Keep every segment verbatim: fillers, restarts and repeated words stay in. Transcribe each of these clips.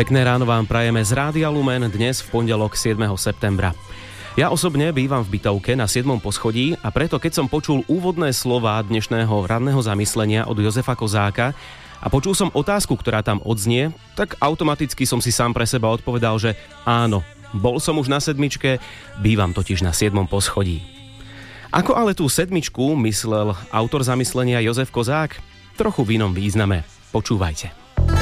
Pekné ráno vám prajeme z Rádia Lumen dnes v pondelok siedmeho septembra. Ja osobne bývam v bytovke na siedmom poschodí a preto keď som počul úvodné slová dnešného ranného zamyslenia od Jozefa Kozáka a počul som otázku, ktorá tam odznie, tak automaticky som si sám pre seba odpovedal, že áno, bol som už na sedmičke, bývam totiž na siedmom poschodí. Ako ale tú sedmičku myslel autor zamyslenia Jozef Kozák? Trochu v inom význame. Počúvajte.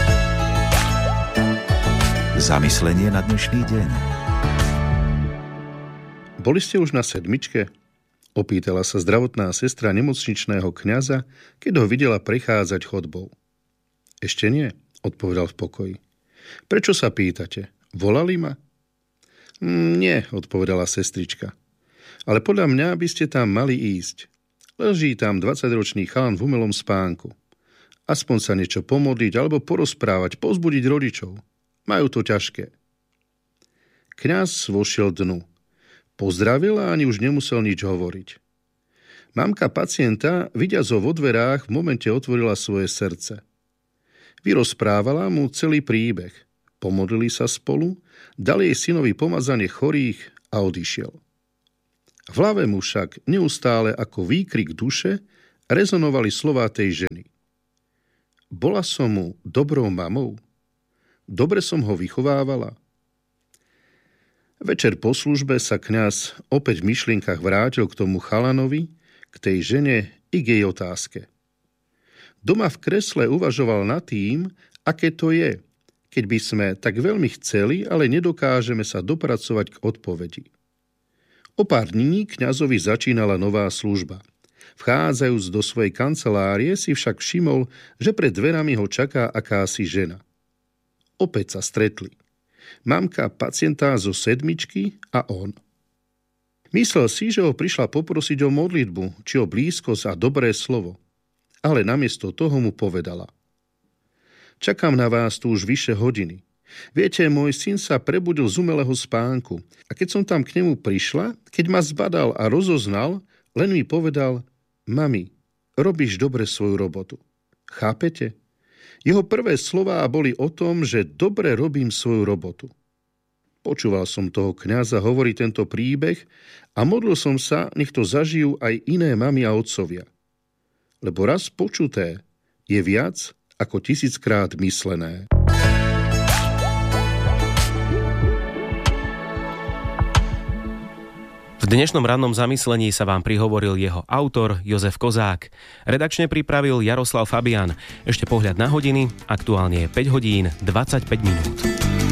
Zamyslenie na dnešný deň. Boli ste už na sedmičke? Opýtala sa zdravotná sestra nemocničného kňaza, keď ho videla prechádzať chodbou. Ešte nie, odpovedal v pokoji. Prečo sa pýtate? Volali ma? Mm, nie, odpovedala sestrička. Ale podľa mňa by ste tam mali ísť. Leží tam dvadsaťročný chalan v umelom spánku. Aspoň sa niečo pomodliť alebo porozprávať, povzbudiť rodičov. Majú to ťažké. Kňaz vošiel dnu. Pozdravil a ani už nemusel nič hovoriť. Mamka pacienta, vidiac ho vo dverách, v momente otvorila svoje srdce. Vyrozprávala mu celý príbeh. Pomodlili sa spolu, dali jej synovi pomazanie chorých a odišiel. V hlave mu však neustále ako výkrik duše rezonovali slová tej ženy. Bola som mu dobrou mamou? Dobre som ho vychovávala? Večer po službe sa kňaz opäť v myšlienkach vrátil k tomu chalanovi, k tej žene i k jej otázke. Doma v kresle uvažoval nad tým, aké to je, keď by sme tak veľmi chceli, ale nedokážeme sa dopracovať k odpovedi. O pár dní kňazovi začínala nová služba. Vchádzajúc do svojej kancelárie si však všimol, že pred dverami ho čaká akási žena. Opäť sa stretli. Mamka pacienta zo sedmičky a on. Myslel si, že ho prišla poprosiť o modlitbu, či o blízkosť a dobré slovo. Ale namiesto toho mu povedala. Čakám na vás tu už vyše hodiny. Viete, môj syn sa prebudil z umelého spánku a keď som tam k nemu prišla, keď ma zbadal a rozoznal, len mi povedal, mami, robíš dobre svoju robotu. Chápete? Jeho prvé slová boli o tom, že dobre robím svoju robotu. Počúval som toho kňaza hovoriť tento príbeh a modlil som sa, nech to zažijú aj iné mami a otcovia. Lebo raz počuté je viac ako tisíckrát myslené. V dnešnom rannom zamyslení sa vám prihovoril jeho autor Jozef Kozák. Redakčne pripravil Jaroslav Fabian. Ešte pohľad na hodiny, aktuálne je päť hodín dvadsaťpäť minút.